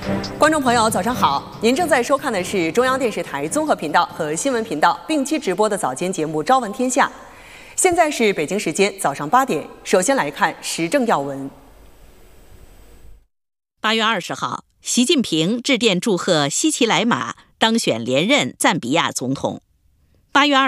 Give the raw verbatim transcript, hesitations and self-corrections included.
观众朋友，早上好！您正在收看的是中央电视台综合频道和新闻频道并期直播的早间节目《朝闻天下》。现在是北京时间早上八点。首先来看时政要闻。 八月二十号，习近平致电祝贺希奇莱马当选连任赞比亚总统。八月二。